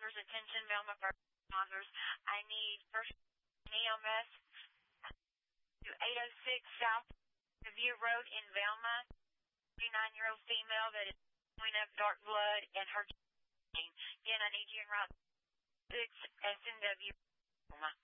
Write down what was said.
responders, attention, Velma first responders. I need first EMS to 806 South Revere Road in Velma. 39-year-old female that is showing up dark blood and her. Again, I need you in route 6 SNW.